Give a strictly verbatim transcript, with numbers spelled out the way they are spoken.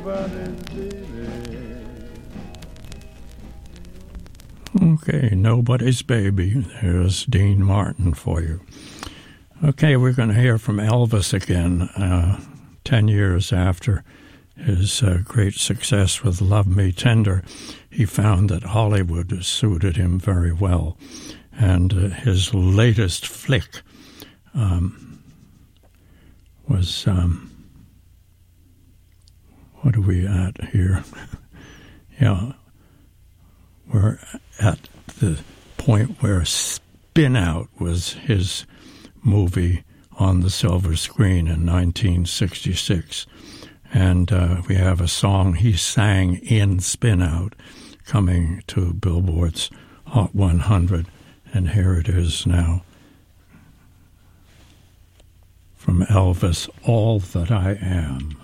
nobody's baby. Okay, Nobody's Baby. There's Dean Martin for you. Okay, we're going to hear from Elvis again, uh, ten years after his uh, great success with Love Me Tender. He found that Hollywood suited him very well. And uh, his latest flick um, was, um, what are we at here? yeah, we're at the point where Spin Out was his movie on the silver screen in nineteen sixty-six. And uh, we have a song he sang in Spin Out coming to Billboard's Hot one hundred. And here it is now from Elvis, All That I Am.